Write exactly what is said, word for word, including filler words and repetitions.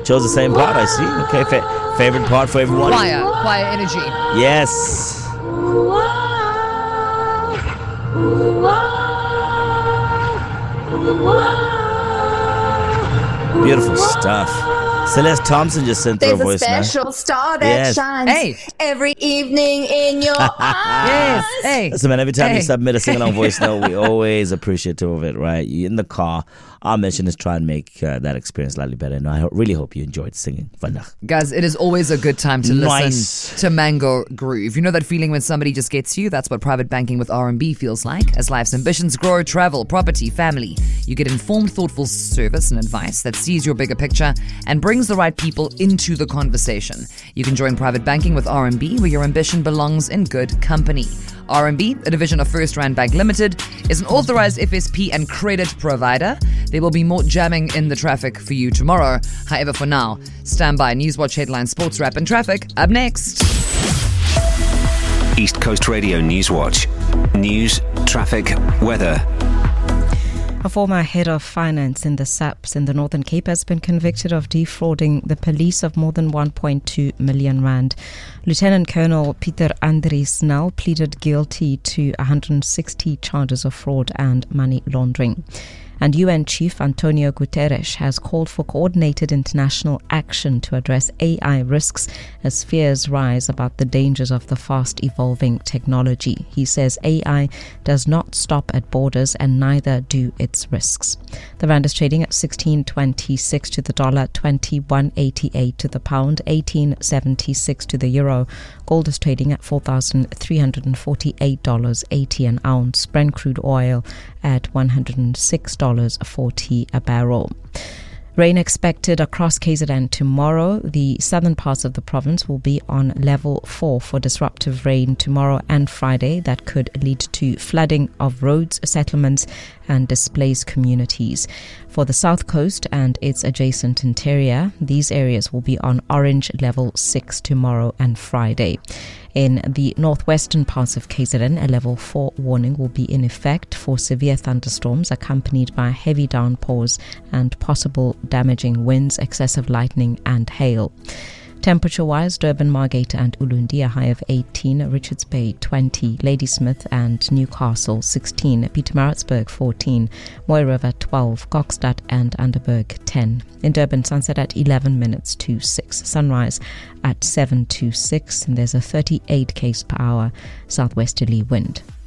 chose the same part, I see. Okay, fa- favorite part for everyone? Choir, choir energy. Yes. Beautiful stuff. Celeste Thompson just sent through a voice now. There's a special star that Yes. shines Hey. every evening in your eyes. Yes. Hey. Listen, man, every time Hey. you submit a sing-along voice note, we always appreciative of it, right? You in the car, our mission is try and make uh, that experience slightly better. And I ho- really hope you enjoyed singing. Vandag. Guys, it is always a good time to Nice. listen to Mango Groove. You know that feeling when somebody just gets you? That's what private banking with R M B feels like. As life's ambitions grow, travel, property, family, you get informed, thoughtful service and advice that sees your bigger picture and brings the right people into the conversation. You can join private banking with R M B, where your ambition belongs in good company. R M B, a division of First Rand Bank Limited, is an authorized F S P and credit provider. There will be more jamming in the traffic for you tomorrow. However, for now, stand by. Newswatch headlines, sports wrap, and traffic up next. East Coast Radio Newswatch. News, traffic, weather. A former head of finance in the S A Ps in the Northern Cape has been convicted of defrauding the police of more than one point two million rand. Lieutenant Colonel Peter Andries now pleaded guilty to one hundred sixty charges of fraud and money laundering. And U N Chief Antonio Guterres has called for coordinated international action to address A I risks as fears rise about the dangers of the fast-evolving technology. He says A I does not stop at borders and neither do its risks. The rand is trading at sixteen twenty-six to the dollar, twenty-one eighty-eight to the pound, eighteen seventy-six to the euro. Gold is trading at four thousand three hundred forty-eight dollars eighty an ounce. Brent crude oil at one hundred six dollars forty a barrel. Rain expected across K Z N tomorrow. The southern parts of the province will be on level four for disruptive rain tomorrow and Friday that could lead to flooding of roads, settlements and displaced communities. For the south coast and its adjacent interior, these areas will be on orange level six tomorrow and Friday. In the northwestern parts of K Z N, a level four warning will be in effect for severe thunderstorms accompanied by heavy downpours and possible damaging winds, excessive lightning and hail. Temperature-wise, Durban, Margate and Ulundi a high of eighteen, Richards Bay twenty, Ladysmith and Newcastle sixteen, Pietermaritzburg fourteen, Moy River twelve, Kokstad and Underberg ten. In Durban, sunset at eleven minutes to six, sunrise at seven to six, and there's a thirty-eight k's per hour southwesterly wind.